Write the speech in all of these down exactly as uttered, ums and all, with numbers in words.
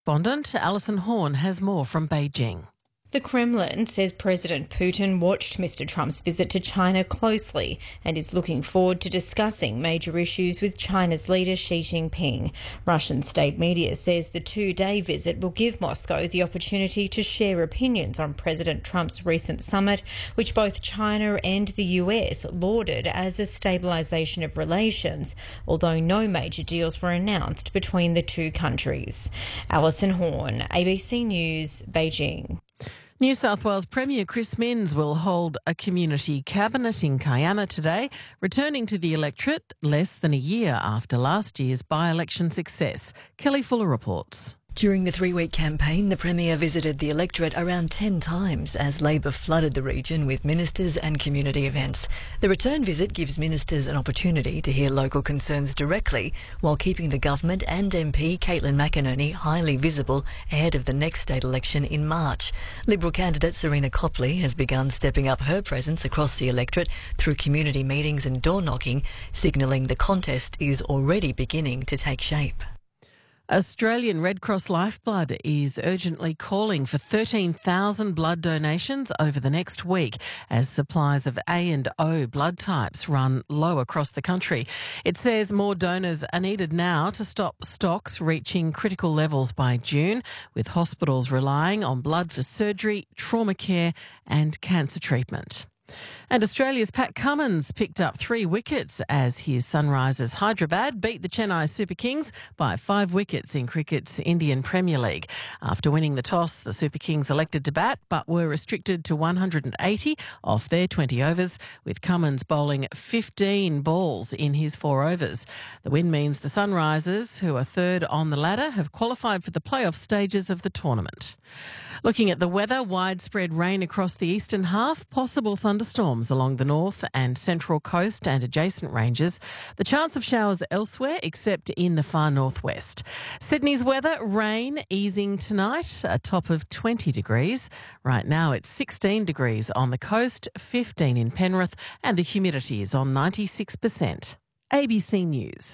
Correspondent Alison Horn has more from Beijing. The Kremlin says President Putin watched Mister Trump's visit to China closely and is looking forward to discussing major issues with China's leader Xi Jinping. Russian state media says the two-day visit will give Moscow the opportunity to share opinions on President Trump's recent summit, which both China and the U S lauded as a stabilisation of relations, although no major deals were announced between the two countries. Alison Horn, A B C News, Beijing. New South Wales Premier Chris Minns will hold a community cabinet in Kiama today, returning to the electorate less than a year after last year's by-election success. Kelly Fuller reports. During the three-week campaign, the Premier visited the electorate around ten times as Labor flooded the region with ministers and community events. The return visit gives ministers an opportunity to hear local concerns directly while keeping the government and M P Caitlin McInerney highly visible ahead of the next state election in March. Liberal candidate Serena Copley has begun stepping up her presence across the electorate through community meetings and door-knocking, signalling the contest is already beginning to take shape. Australian Red Cross Lifeblood is urgently calling for thirteen thousand blood donations over the next week as supplies of A and O blood types run low across the country. It says more donors are needed now to stop stocks reaching critical levels by June, with hospitals relying on blood for surgery, trauma care and cancer treatment. And Australia's Pat Cummins picked up three wickets as his Sunrisers Hyderabad beat the Chennai Super Kings by five wickets in cricket's Indian Premier League. After winning the toss, the Super Kings elected to bat but were restricted to one hundred eighty off their twenty overs, with Cummins bowling fifteen balls in his four overs. The win means the Sunrisers, who are third on the ladder, have qualified for the playoff stages of the tournament. Looking at the weather, widespread rain across the eastern half, possible thunderstorms along the north and central coast and adjacent ranges. The chance of showers elsewhere except in the far northwest. Sydney's weather, rain easing tonight, a top of twenty degrees. Right now it's sixteen degrees on the coast, fifteen in Penrith, and the humidity is on ninety-six percent. A B C News.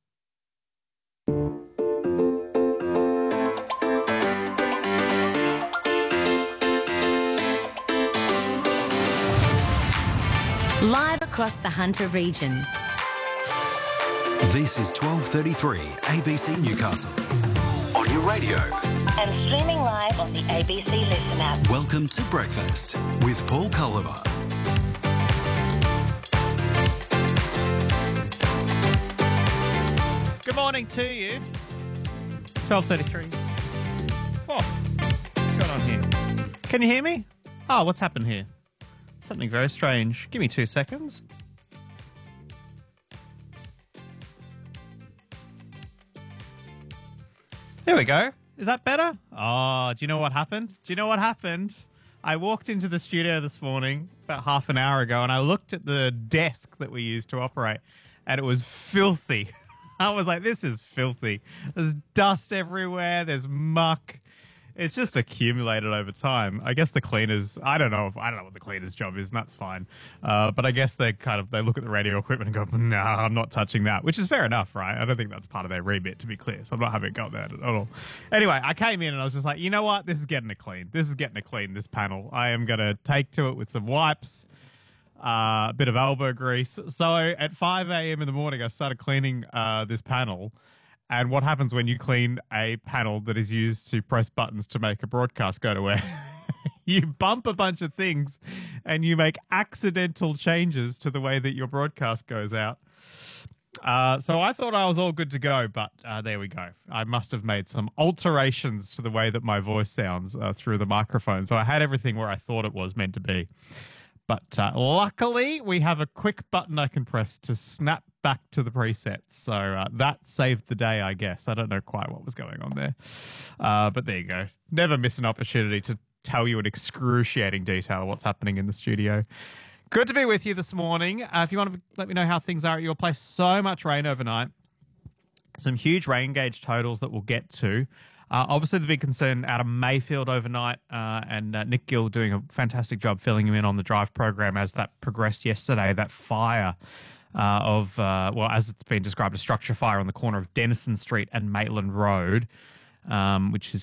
Live across the Hunter region. This is twelve thirty-three A B C Newcastle. On your radio. And streaming live on the A B C Listen app. Welcome to Breakfast with Paul Culliver. Good morning to you. twelve thirty-three. Oh, what's going on here? Can you hear me? Oh, what's happened here? Something very strange. Give me two seconds. There we go. Is that better? Oh, do you know what happened? Do you know what happened? I walked into the studio this morning about half an hour ago and I looked at the desk that we use to operate and it was filthy. I was like, this is filthy. There's dust everywhere. There's muck. It's just accumulated over time. I guess the cleaners, I don't know if, I don't know what the cleaner's job is, and that's fine. Uh, but I guess they kind of, they look at the radio equipment and go, no, I'm not touching that, which is fair enough, right? I don't think that's part of their remit, to be clear. So I'm not having it go there at all. Anyway, I came in and I was just like, you know what? This is getting a clean. This is getting a clean, this panel. I am going to take to it with some wipes, uh, a bit of elbow grease. So at five a.m. in the morning, I started cleaning uh, this panel. And what happens when you clean a panel that is used to press buttons to make a broadcast go to air? You bump a bunch of things and you make accidental changes to the way that your broadcast goes out. Uh, so I thought I was all good to go, but uh, there we go. I must have made some alterations to the way that my voice sounds uh, through the microphone. So I had everything where I thought it was meant to be. But uh, luckily, we have a quick button I can press to snap back to the presets. So uh, that saved the day, I guess. I don't know quite what was going on there. Uh, but there you go. Never miss an opportunity to tell you in excruciating detail what's happening in the studio. Good to be with you this morning. Uh, if you want to let me know how things are at your place, so much rain overnight. Some huge rain gauge totals that we'll get to. Uh, obviously, the big concern out of Mayfield overnight, uh, and uh, Nick Gill doing a fantastic job filling him in on the drive program as that progressed yesterday. That fire uh, of, uh, well, as it's been described, a structure fire on the corner of Denison Street and Maitland Road. um, which is